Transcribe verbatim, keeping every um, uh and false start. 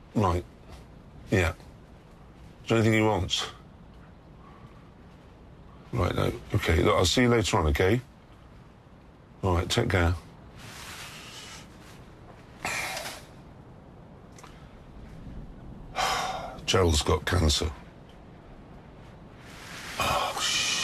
Right. Yeah. Is there anything he wants? Right, no. OK, look, I'll see you later on, OK? All right, take care. Gerald's got cancer.